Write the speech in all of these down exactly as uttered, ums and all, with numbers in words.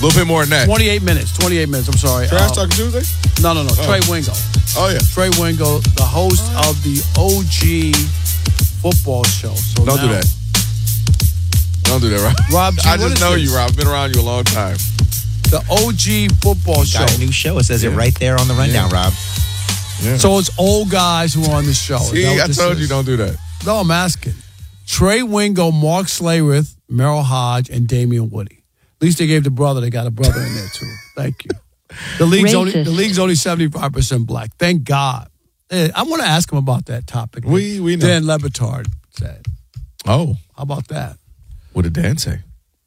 little bit more than that. twenty-eight minutes. twenty-eight minutes. I'm sorry. Trash uh, Talking Tuesday? No, no, no. Oh. Trey Wingo. Oh, yeah. Trey Wingo, the host of the O G football show. So Don't now, do that. Don't do that, Rob. Rob G, I what just is know this? you, Rob. I've been around you a long time. The O G football show. Got a new show. It says Yeah. it right there on the rundown, Yeah. Rob. Yeah. So it's old guys who are on the show. Is See, that what I this told is? you don't do that. No, I'm asking. Trey Wingo, Mark Slayworth, Merrill Hodge, and Damian Woody. At least they gave the brother. They got a brother in there too. Thank you. The league's Racist. only the league's only seventy-five percent black. Thank God. Eh, I want to ask him about that topic. We- we know. Dan Lebitard said. Oh, How about that? what did Dan say?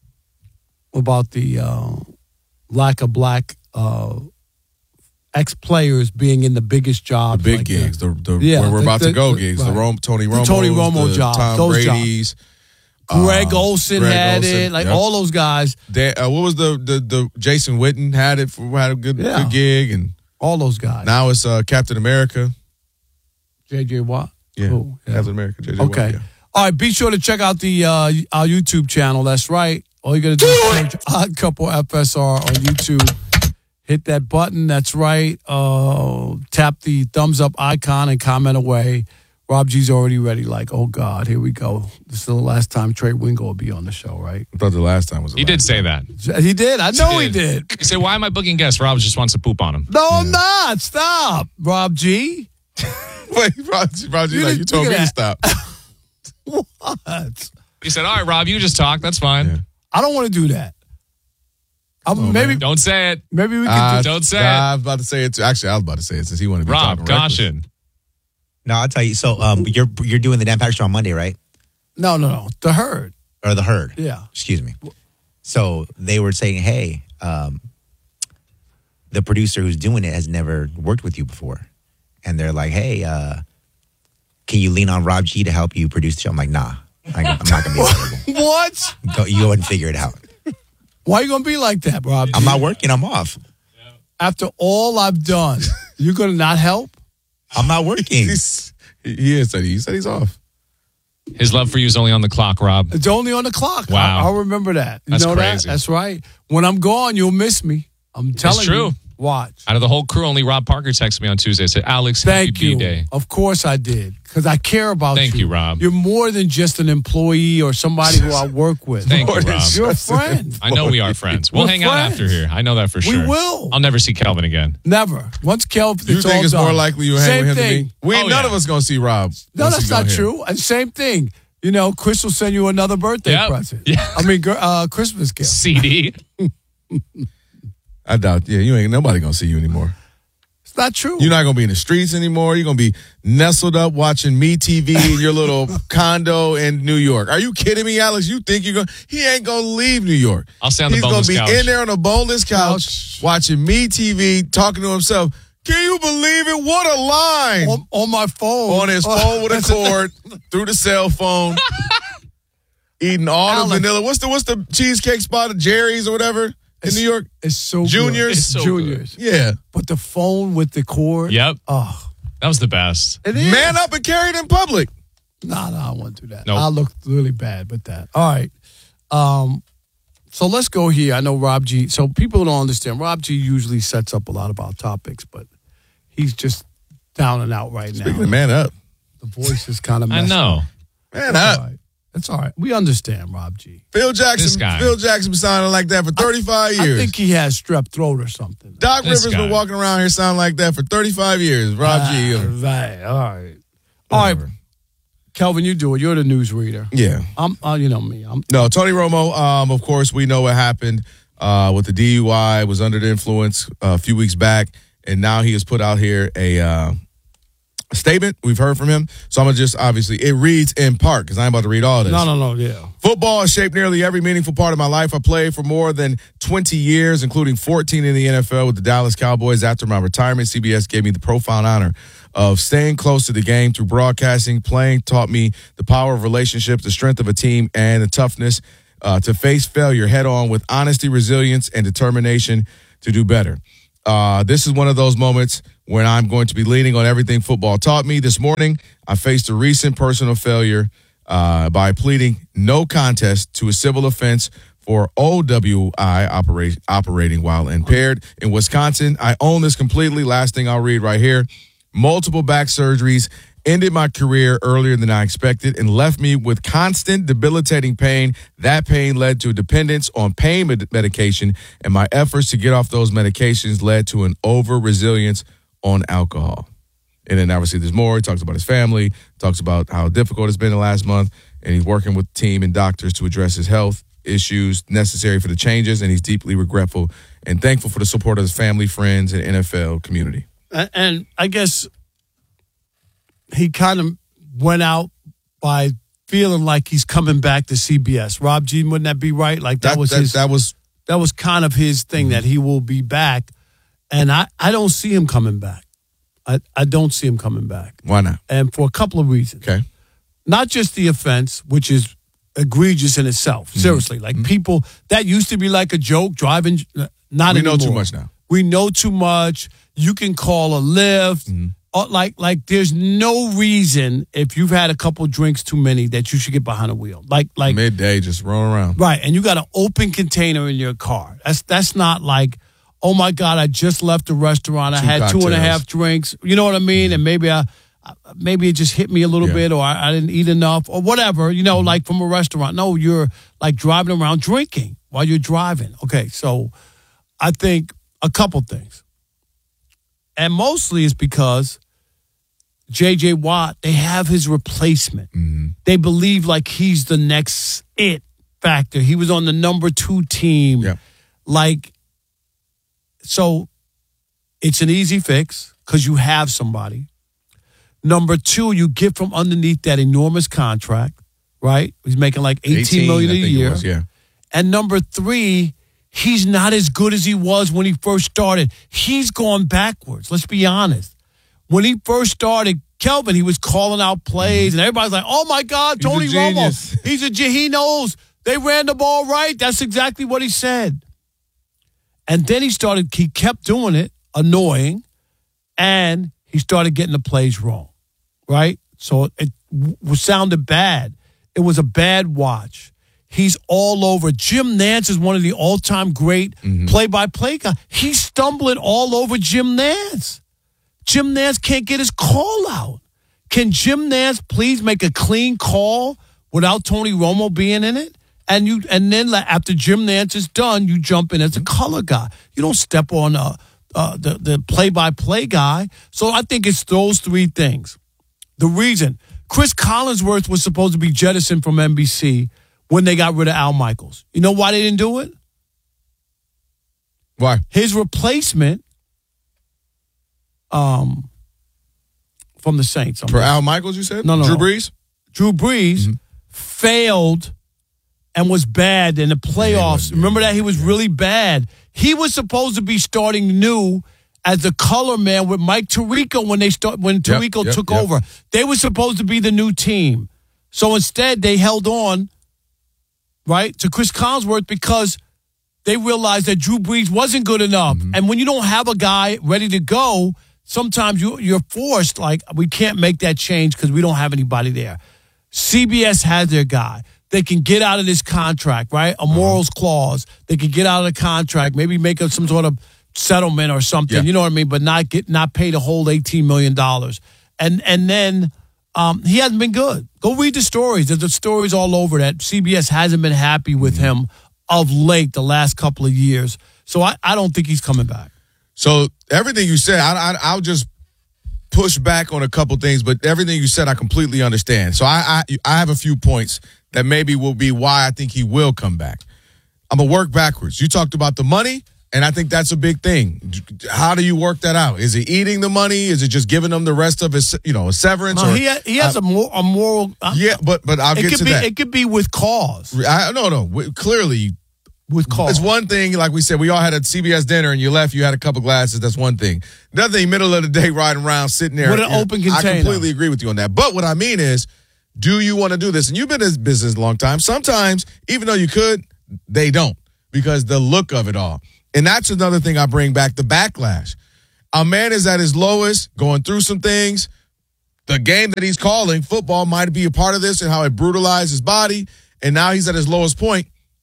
About the uh, lack of black uh, ex-players being in the biggest The jobs. big like gigs, that. the, the Yeah, where we're the- about the- to go the- gigs, right. the Rome, Tony The Romo, Tony Romo the jobs, Tom those jobs. Brady's, Greg uh, Olson Greg had Olson, it. Like yep. all those guys. Dan, uh, what was the, the the Jason Witten had it for had a good Yeah. good gig, and All those guys. now it's uh, Captain America. J J Watt. Yeah, Cool. Yeah. Captain America. J J Okay. Watt, yeah. All right. Be sure to check out the uh, our YouTube channel. That's right. All you got to do is search Odd Couple F S R on YouTube. Hit that button. That's right. Uh, tap the thumbs up icon and comment away. Rob G's already ready. Like, oh God, here we go. This is the last time Trey Wingo will be on the show, right? I thought the last time was. The He last did say time. that. He did. I know he did. He said, why am I booking guests? Rob just wants to poop on him. No, I'm not. Stop, Rob G. Wait, Roger, Roger, You like didn't you told think me of to that. stop. What? He said, all right, Rob, you just talk. That's fine. Yeah. I don't want to do that. I'm, Oh, maybe, Don't say it. maybe we could. Uh, Don't say I it. was about to say it too. Actually, I was about to say it since he wanted to be Rob, talking reckless. caution. No, I'll tell you. So um, you're you're doing the Dan Patrick Show on Monday, right? no, no, no. The herd. Or the herd? Yeah. Excuse me. So they were saying, hey, um, the producer who's doing it has never worked with you before. And they're like, hey, uh, can you lean on Rob G to help you produce the show? I'm like, nah, I- I'm not going to be available. What? Go, you go ahead and figure it out. Why you gonna be like that, Rob? I'm not working. I'm off. After all I've done, you're gonna not help? I'm not working. He's, he, he is said he said he's off. His love for you is only on the clock, Rob. It's only on the clock. Wow. I, I'll remember that. You That's know that? crazy. That's right. When I'm gone, you'll miss me. I'm telling true. you. Watch. Out of the whole crew, only Rob Parker texted me on Tuesday. Said, Alex, Thank happy you. B-Day. Of course I did. Because I care about Thank you. you, Rob. You're more than just an employee or somebody who I work with. Thank you, Rob. You're a friend. I know we are friends. We'll We're hang out friends. after here. I know that for We sure. will. I'll never see Kelvin again. Never. Once Kelvin, You it's think all it's done. more likely you hang Same with him thing. than me? We ain't Oh, none yeah. of us gonna see Rob. No, once that's he's on not here. true. And same thing. You know, Chris will send you another birthday Yep. present. Yeah. I mean, gr- uh, Christmas gift. C D. I doubt. Yeah, you ain't nobody gonna see you anymore. It's not true. You're not gonna be in the streets anymore. You're gonna be nestled up watching Me T V in your little condo in New York. Are you kidding me, Alex? You think you're gonna? He ain't gonna leave New York. I'll stay on the He's boneless gonna be couch. in there on a boneless couch, Couch. watching Me T V, talking to himself. Can you believe it? What a line on, on my phone. on his phone with a cord through the cell phone, eating all Alex. the vanilla. What's the what's the cheesecake spot at Jerry's or whatever in It's- New York? It's so Juniors? good. It's so Juniors. Yeah, But the phone with the cord. Yep. Oh, That was the best. it is. man up and carry it in public. Nah, nah, I won't do that. Nope. I look really bad with that. All right. Um, so let's go here. I know Rob G. So people don't understand. Rob G usually sets up a lot of our topics, but he's just down and out right Speaking now. of man up, The voice is kind of I know. man All up. right. That's all right. We understand, Rob G. Phil This Jackson, guy. Phil Jackson been sounding like that for thirty-five years. I think he has strep throat or something. Doc This Rivers guy. been walking around here sounding like that for thirty-five years. Rob G. Ah, uh, right. All right. All right. Kelvin, you do it. You're the news reader. Yeah. I'm. Uh, you know me. I'm. No, Tony Romo, um, of course, we know what happened uh, with the D U I, was under the influence uh, a few weeks back, and now he has put out here a, uh, a statement. We've heard from him. So I'm going to just, obviously, it reads in part, because I'm about to read all this. No, no, no. Yeah. Football has shaped nearly every meaningful part of my life. I played for more than twenty years, including fourteen in the N F L with the Dallas Cowboys. After my retirement, C B S gave me the profound honor of staying close to the game through broadcasting. Playing taught me the power of relationships, the strength of a team, and the toughness uh, to face failure head on with honesty, resilience, and determination to do better. Uh, this is one of those moments when I'm going to be leaning on everything football taught me. This morning, I faced a recent personal failure uh, by pleading no contest to a civil offense for O W I operate, operating while impaired. In Wisconsin, I own this completely. Last thing I'll read right here. Multiple back surgeries ended my career earlier than I expected and left me with constant debilitating pain. That pain led to dependence on pain med- medication, and my efforts to get off those medications led to an over-resilience on alcohol. And then obviously there's more. He talks about his family, talks about how difficult it's been the last month, and he's working with the team and doctors to address his health issues necessary for the changes, and he's deeply regretful and thankful for the support of his family, friends, and N F L community. And, and I guess he kind of went out by feeling like he's coming back to C B S. Rob G, wouldn't that be right? Like that, That was that, his. that was that was kind of his thing, that he will be back, and I, I don't see him coming back. I, I don't see him coming back, why not? and for a couple of reasons. Okay. Not just the offense, which is egregious in itself. Mm-hmm. Seriously, like people that used to be like a joke driving. Not We anymore. know too much now. We know too much. You can call a lift. Mm-hmm. Uh, like, like, there's no reason if you've had a couple drinks too many that you should get behind a wheel. Like, like Midday, just rolling around. right, and you got an open container in your car. That's that's not like, oh my God, I just left the restaurant. I Two had two and a cocktails. half drinks. You know what I mean? And maybe I, maybe it just hit me a little Yeah. bit, or I, I didn't eat enough, or whatever. You know, like from a restaurant. No, you're like driving around drinking while you're driving. Okay, so I think a couple things, and mostly it's because J J. Watt, they have his replacement. Mm-hmm. They believe like he's the next it factor. He was on the number two team. Yeah. Like, so it's an easy fix because you have somebody. Number two, you get from underneath that enormous contract, right? He's making like eighteen million I a think it year. was, yeah. And number three, he's not as good as he was when he first started. He's gone backwards. Let's be honest. When he first started, Kelvin, he was calling out plays, and everybody's like, "Oh my God, He's a Tony Romo, genius." he's a ge- he knows they ran the ball right." That's exactly what he said. And then he started. He kept doing it, annoying, and he started getting the plays wrong. Right, so it w- sounded bad. It was a bad watch. He's all over. Jim Nance is one of the all-time great Mm-hmm. play-by-play guys. He's stumbling all over Jim Nance. Jim Nance can't get his call out. Can Jim Nance please make a clean call without Tony Romo being in it? And you, and then like, after Jim Nance is done, you jump in as a color guy. You don't step on uh, uh, the the play-by-play guy. So I think it's those three things. The reason Chris Collinsworth was supposed to be jettisoned from N B C when they got rid of Al Michaels. You know why they didn't do it? Why? His replacement, um, from the Saints. For Al Michaels, you said? No, no, Drew no. Brees? Drew Brees failed and was bad in the playoffs. Yeah, Remember that? He was really bad. He was supposed to be starting new as the color man with Mike Tirico when they start when Tirico yep, took yep. over. They were supposed to be the new team. So instead they held on, right, to Chris Collinsworth because they realized that Drew Brees wasn't good enough. Mm-hmm. And when you don't have a guy ready to go, sometimes you, you're forced, like, we can't make that change because we don't have anybody there. C B S has their guy. They can get out of this contract, right? A morals Uh-huh. clause. They can get out of the contract, maybe make a, some sort of settlement or something, Yeah. you know what I mean? But not get not pay the whole eighteen million dollars. And and then um, he hasn't been good. Go read the stories. There's the stories all over that C B S hasn't been happy with him of late the last couple of years. So I, I don't think he's coming back. So everything you said, I, I, I'll just push back on a couple things, but everything you said, I completely understand. So I, I, I have a few points that maybe will be why I think he will come back. I'm going to work backwards. You talked about the money, and I think that's a big thing. How do you work that out? Is it eating the money? Is it just giving them the rest of his, you know, a severance? No, or, he, ha- he has uh, a, more, a moral. Uh, yeah, but but I'll it get could to be that. it could be with cause. I, no, no. w- Clearly, With cause. it's one thing, like we said, we all had a C B S dinner and you left, you had a couple glasses. That's one thing. Another thing, middle of the day, riding around, sitting there. With an you know, open I container. completely agree with you on that. But what I mean is, do you want to do this? And you've been in this business a long time. Sometimes, even though you could, they don't because the look of it all. And that's another thing I bring back, the backlash. A man is at his lowest, going through some things. The game that he's calling, football, might be a part of this and how it brutalized his body. And now he's at his lowest point.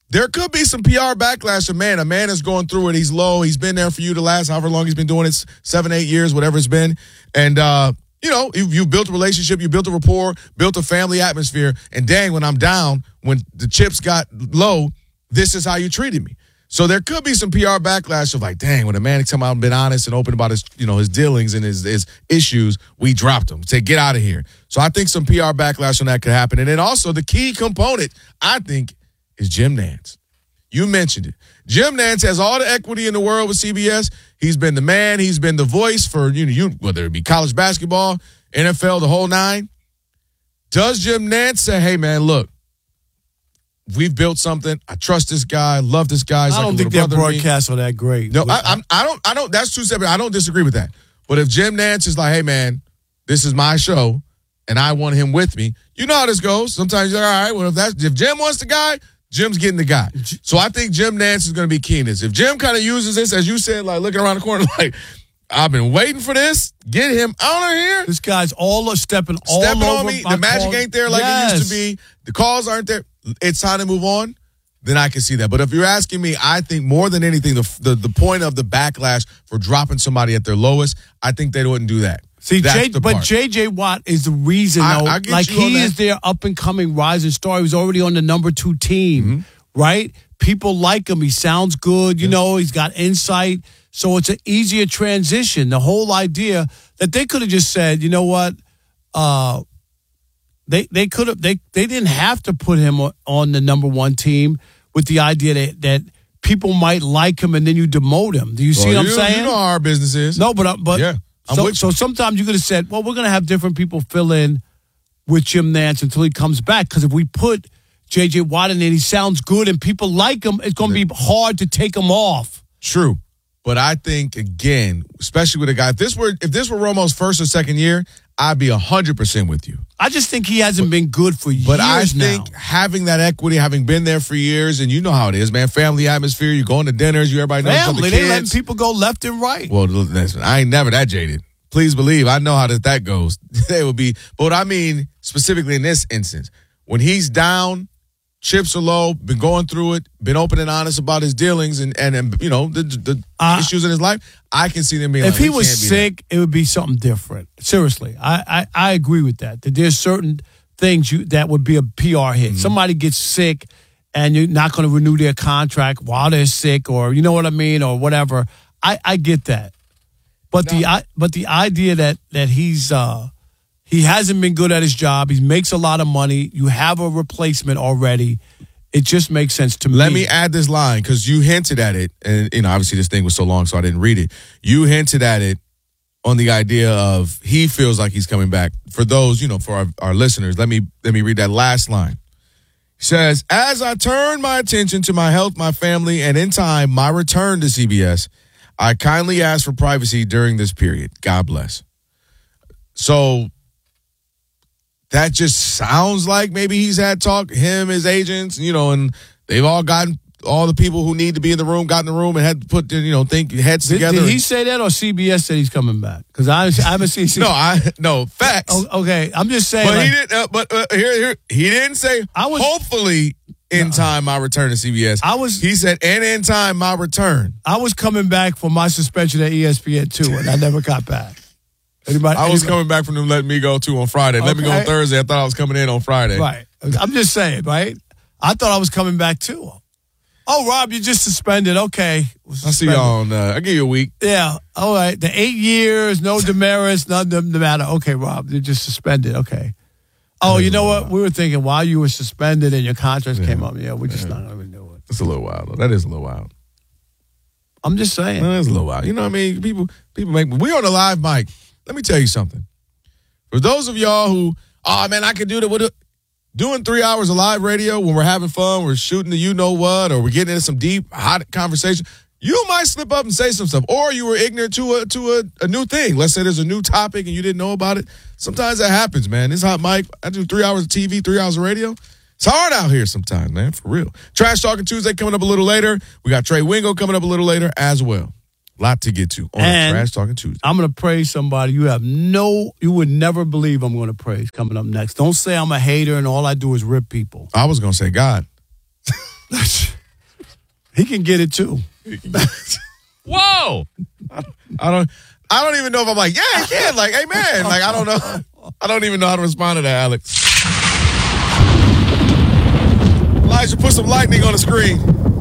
there could be some P R backlash of, man, a man is going through it. He's low. He's been there for you the last however long he's been doing it, seven, eight years, whatever it's been. And, uh, you know, you, you built a relationship, you built a rapport, built a family atmosphere. And dang, when I'm down, when the chips got low, this is how you treated me. So there could be some P R backlash of like, dang, when a man come out and been honest and open about his, you know, his dealings and his, his issues, we dropped him. Say, get out of here. So I think some P R backlash on that could happen. And then also the key component, I think, is Jim Nantz. You mentioned it. Jim Nantz has all the equity in the world with C B S. He's been the man. He's been the voice for, you know, you, whether it be college basketball, N F L, the whole nine. Does Jim Nantz say, hey, man, look, we've built something. I trust this guy. Love this guy. He's I like don't a think little their brother to me. broadcasts are that great. No, I, I'm, I don't. I don't. That's two separate. I don't disagree with that. But if Jim Nantz is like, hey, man, this is my show, and I want him with me, you know how this goes. Sometimes you're like, all right, well, if that's if Jim wants the guy, Jim's getting the guy. So I think Jim Nantz is going to be key in this. If Jim kind of uses this, as you said, like looking around the corner, like, I've been waiting for this. Get him out of here. This guy's all stepping all Stepping over on me. my The magic call. ain't there like Yes. it used to be. The calls aren't there. It's time to move on. Then I can see that. But if you're asking me, I think more than anything, the the, the point of the backlash for dropping somebody at their lowest, I think they wouldn't do that. See, That's J, the but part. J J. Watt is the reason, I- though. I get like, you on he that. is their up-and-coming rising star. He was already on the number two team, Mm-hmm. right? People like him. He sounds good. You know, he's got insight. So it's an easier transition. The whole idea that they could have just said, you know what, uh, they they could have they they didn't have to put him on, on the number one team with the idea that that people might like him and then you demote him. Do you see Well, what I'm you, saying? You know how our business is. No, but uh, but Yeah, I'm so, with you. so sometimes you could have said, well, we're going to have different people fill in with Jim Nantz until he comes back. Because if we put J J. Watt in and he sounds good and people like him, it's going to be hard to take him off. True. But I think, again, especially with a guy, if this were if this were Romo's first or second year, I'd be one hundred percent with you. I just think he hasn't been good for years But I think now. having that equity, having been there for years, and you know how it is, man, family atmosphere, you're going to dinners, you everybody knows each Family, other they letting kids. people go left and right. Well, listen, I ain't never that jaded. Please believe, I know how that, that goes. They would be, but what I mean specifically in this instance, when he's down, chips are low, been going through it, been open and honest about his dealings and, and, and you know, the, the Uh, issues in his life, I can see them being If like, he we was can't be that. sick, it would be something different. Seriously, I, I, I agree with that. That there's certain things you that would be a P R hit. Mm-hmm. Somebody gets sick, and you're not going to renew their contract while they're sick, or you know what I mean, or whatever. I, I get that, but the I, but the idea that that he's uh, he hasn't been good at his job. He makes a lot of money. You have a replacement already. It just makes sense to me. Let me add this line because you hinted at it, and you know, obviously this thing was so long, so I didn't read it. You hinted at it on the idea of he feels like he's coming back. For those, you know, for our, our listeners, let me let me read that last line. He says, "As I turn my attention to my health, my family, and in time my return to C B S, I kindly ask for privacy during this period. God bless." So that just sounds like maybe he's had talk, him, his agents, you know, and they've all gotten all the people who need to be in the room, got in the room and had to put, you know, think heads Did, together. did he and- say that, or C B S said he's coming back? Because I, I haven't seen. no, I no facts. Oh, okay, I'm just saying. but like, he didn't. Uh, but uh, here, here, he didn't say. I was- hopefully in time my return to C B S. I was- He said, and in time my return. I was coming back from my suspension at E S P N too, and I never got back. Anybody? I was anybody- coming back from them letting me go too on Friday. Let me go on Okay. Thursday. I thought I was coming in on Friday. Right. I'm just saying, right? I thought I was coming back too. Oh, Rob, you just suspended. Okay. I see y'all on. Uh, I give you a week. Yeah. All right. The eight years, no demerits, none of the matter. Okay, Rob, you're just suspended. Okay. Oh, you know what? We were thinking while you were suspended and your contract came up. Yeah, we're just not going to renew it. It's a little wild. Though. That is a little wild. I'm just saying. That is a little wild. You know what I mean? People, people make. We on the live mic. Let me tell you something. For those of y'all who, oh man, I could do that with it. Doing three hours of live radio when we're having fun, we're shooting the you know what, or we're getting into some deep, hot conversation. You might slip up and say some stuff, or you were ignorant to a to a, a new thing. Let's say there's a new topic and you didn't know about it. Sometimes that happens, man. This hot mic. I do three hours of T V, three hours of radio. It's hard out here sometimes, man, for real. Trash Talking Tuesday coming up a little later. We got Trey Wingo coming up a little later as well. Lot to get to on And Trash Talking Tuesday. I'm going to praise somebody you have no, you would never believe I'm going to praise coming up next. Don't say I'm a hater and all I do is rip people. I was gonna say God. He can get it too. Whoa! I don't. I don't even know if I'm like, yeah, he can. Like, hey, man. Like, I don't know. I don't even know how to respond to that, Alex. Elijah, put some lightning on the screen.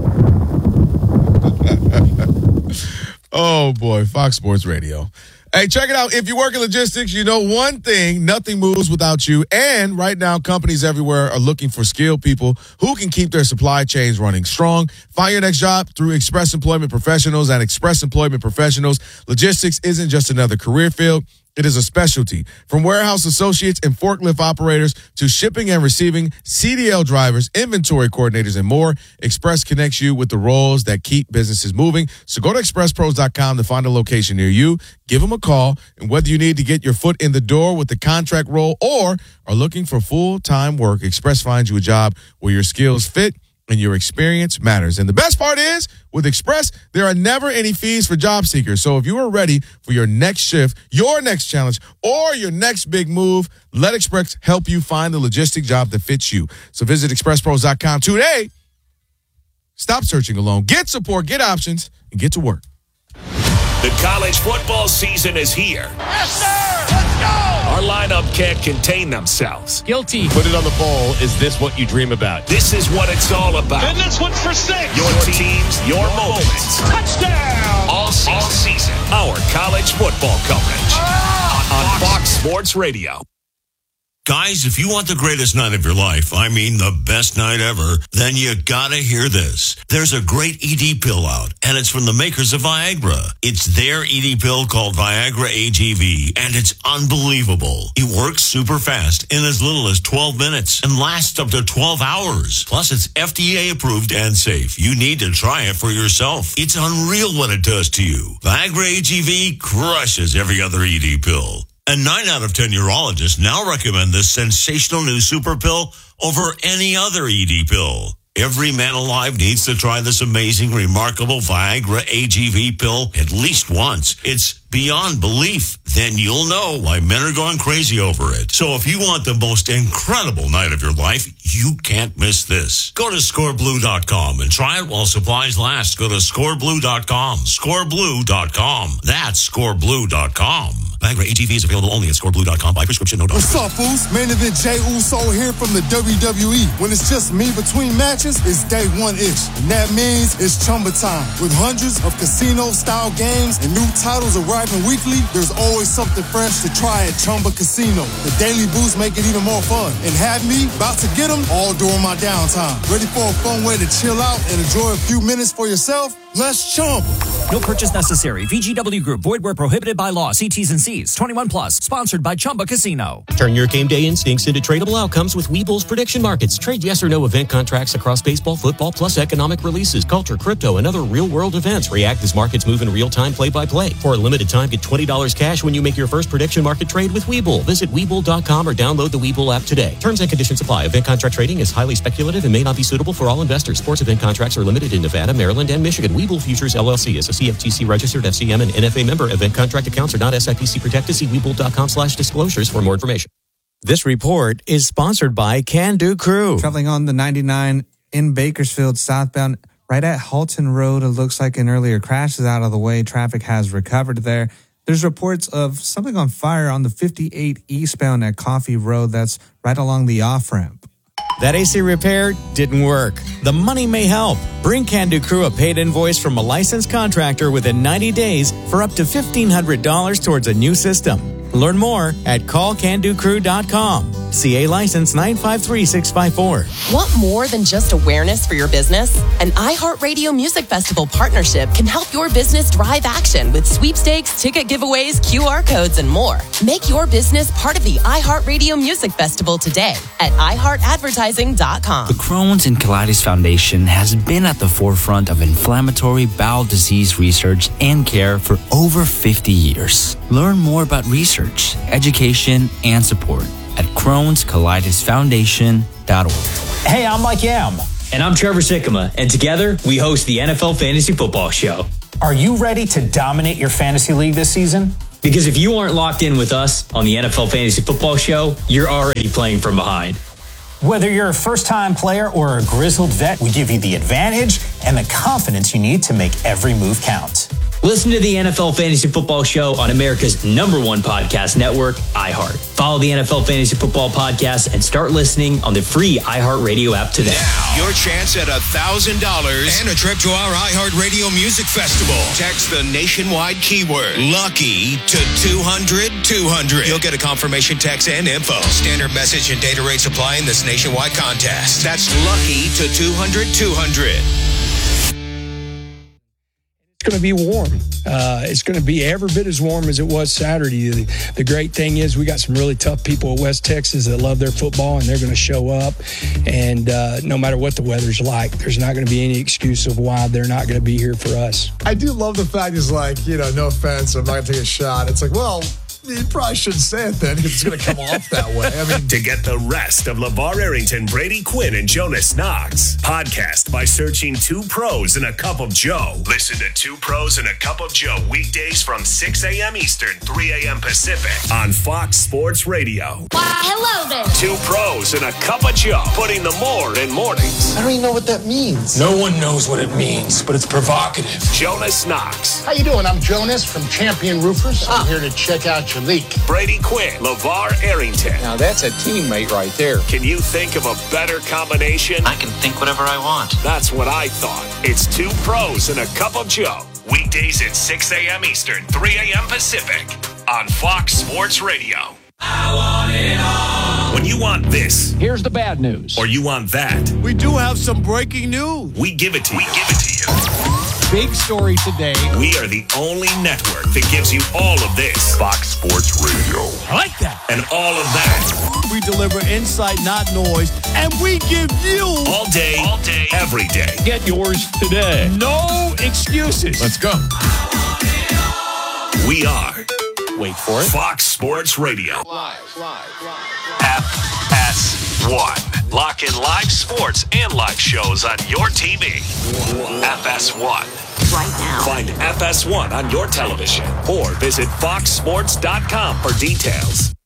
Oh, boy. Fox Sports Radio. Hey, check it out. If you work in logistics, you know one thing, nothing moves without you. And right now, companies everywhere are looking for skilled people who can keep their supply chains running strong. Find your next job through Express Employment Professionals. And Express Employment Professionals, logistics isn't just another career field. It is a specialty. From warehouse associates and forklift operators to shipping and receiving, C D L drivers, inventory coordinators, and more, Express connects you with the roles that keep businesses moving. So go to express pros dot com to find a location near you. Give them a call. And whether you need to get your foot in the door with the contract role or are looking for full-time work, Express finds you a job where your skills fit and your experience matters. And the best part is, with Express, there are never any fees for job seekers. So if you are ready for your next shift, your next challenge, or your next big move, let Express help you find the logistic job that fits you. So visit express pros dot com today. Stop searching alone. Get support, get options, and get to work. The college football season is here. Yes, sir! Let's go! Our lineup can't contain themselves. Guilty. Put it on the bowl. Is this what you dream about? This is what it's all about. And this one's for six. Your teams, your moments. Touchdown! All season. All season. Our college football coverage. Oh, on Fox Sports Radio. Guys, if you want the greatest night of your life, I mean the best night ever, then you gotta hear this. There's a great E D pill out, and it's from the makers of Viagra. It's their E D pill called Viagra A G V, and it's unbelievable. It works super fast in as little as twelve minutes and lasts up to twelve hours. Plus, it's F D A approved and safe. You need to try it for yourself. It's unreal what it does to you. Viagra A G V crushes every other E D pill. And nine out of ten urologists now recommend this sensational new super pill over any other E D pill. Every man alive needs to try this amazing, remarkable Viagra A G V pill at least once. It's beyond belief. Then you'll know why men are going crazy over it. So if you want the most incredible night of your life, you can't miss this. Go to score blue dot com and try it while supplies last. Go to score blue dot com. score blue dot com. That's score blue dot com. Viagra A G V is available only at score blue dot com by prescription, no doctor. What's up, fools? Main event Jey Uso here from the W W E. When it's just me between matches, it's day one-ish. And that means it's Chumba time. With hundreds of casino-style games and new titles arriving weekly, there's always something fresh to try at Chumba Casino. The daily boosts make it even more fun. And have me about to get them all during my downtime. Ready for a fun way to chill out and enjoy a few minutes for yourself? Let's Chumba. No purchase necessary. V G W Group. Void where prohibited by law. See T's and C's. twenty-one plus. Sponsored by Chumba Casino. Turn your game day instincts into tradable outcomes with Webull's prediction markets. Trade yes or no event contracts across baseball, football, plus economic releases, culture, crypto, and other real-world events. React as markets move in real time, play-by-play. For a limited time, get twenty dollars cash when you make your first prediction market trade with Webull. Visit Webull dot com or download the Webull app today. Terms and conditions apply. Event contract trading is highly speculative and may not be suitable for all investors. Sports event contracts are limited in Nevada, Maryland, and Michigan. Webull Futures, L L C is a C F T C registered F C M and N F A member. Event contract accounts are not S I P C protected. See Webull dot com slash disclosures for more information. This report is sponsored by Can Do Crew. Traveling on the ninety-nine in Bakersfield southbound, right at Halton Road, it looks like an earlier crash is out of the way. Traffic has recovered there. There's reports of something on fire on the fifty-eight eastbound at Coffee Road. That's right along the off-ramp. That A C repair didn't work. The money may help. Bring Can Do Crew a paid invoice from a licensed contractor within ninety days for up to fifteen hundred dollars towards a new system. Learn more at call can do crew dot com. C A license nine five three six five four. Want more than just awareness for your business? An iHeartRadio Music Festival partnership can help your business drive action with sweepstakes, ticket giveaways, Q R codes, and more. Make your business part of the iHeartRadio Music Festival today at i heart advertising dot com. The Crohn's and Colitis Foundation has been at the forefront of inflammatory bowel disease research and care for over fifty years. Learn more about research, education, and support at crohns colitis foundation dot org. Hey, I'm Mike Yam. And I'm Trevor Sikkema, and together we host the N F L Fantasy Football Show. Are you ready to dominate your fantasy league this season? Because if you aren't locked in with us on the N F L Fantasy Football Show, you're already playing from behind. Whether you're a first-time player or a grizzled vet, we give you the advantage and the confidence you need to make every move count. Listen to the N F L Fantasy Football Show on America's number one podcast network, iHeart. Follow the N F L Fantasy Football Podcast and start listening on the free iHeartRadio app today. Now, your chance at one thousand dollars and a trip to our iHeartRadio Music Festival. Text the nationwide keyword LUCKY to two hundred two hundred. You'll get a confirmation text and info. Standard message and data rates apply in this nationwide contest. That's LUCKY to two hundred two hundred. It's going to be warm. Uh, it's going to be every bit as warm as it was Saturday. The, the great thing is we got some really tough people at West Texas that love their football, and they're going to show up. And uh, no matter what the weather's like, there's not going to be any excuse of why they're not going to be here for us. I do love the fact he's like, you know, no offense, I'm not going to take a shot. It's like, well, you probably shouldn't say it then because it's going to come off that way. I mean, to get the rest of LeVar Arrington, Brady Quinn, and Jonas Knox, podcast by searching Two Pros and a Cup of Joe. Listen to Two Pros and a Cup of Joe weekdays from six a.m. Eastern, three a.m. Pacific on Fox Sports Radio. Why, hello there. Two Pros and a Cup of Joe, putting the more in mornings. I don't even know what that means. No one knows what it means, but it's provocative. Jonas Knox. How you doing? I'm Jonas from Champion Roofers. I'm here to check out your leak. Brady Quinn, LeVar Arrington. Now that's a teammate right there. Can you think of a better combination? I can think whatever I want. That's what I thought. It's Two Pros and a Cup of Joe. Weekdays at six a.m. Eastern, three a.m. Pacific on Fox Sports Radio. I want it all. When you want this, here's the bad news. Or you want that, We do have some breaking news. we give it to you. We give it to you. Big story today. We are the only network that gives you all of this. Fox Sports Radio. I like that. And all of that. We deliver insight, not noise, and we give you all day, all day, every day. Get yours today. no excuses. Let's go. We are, Wait for it. Fox Sports Radio. Live, live, live. F S one. Lock in live sports and live shows on your T V. F S one. Right now. Find F S one on your television or visit fox sports dot com for details.